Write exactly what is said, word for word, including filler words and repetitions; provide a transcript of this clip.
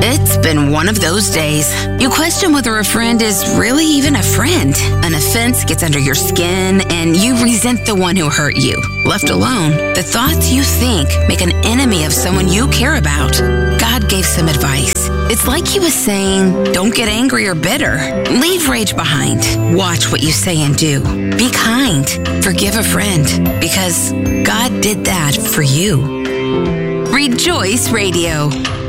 It's been one of those days. You question whether a friend is really even a friend. An offense gets under your skin and you resent the one who hurt you. Left alone, the thoughts you think make an enemy of someone you care about. God gave some advice. It's like he was saying, don't get angry or bitter. Leave rage behind. Watch what you say and do. Be kind. Forgive a friend because God did that for you. Rejoice Radio.